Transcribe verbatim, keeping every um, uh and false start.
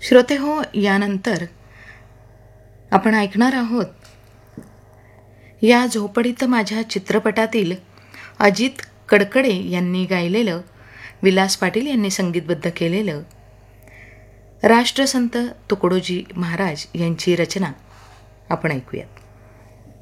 श्रोते हो, यानंतर आपण ऐकणार आहोत या झोपडीत माझ्या चित्रपटातील अजित कडकडे यांनी गायलेलं, विलास पाटील यांनी संगीतबद्ध केलेलं राष्ट्रसंत तुकडोजी महाराज यांची रचना आपण ऐकूयात.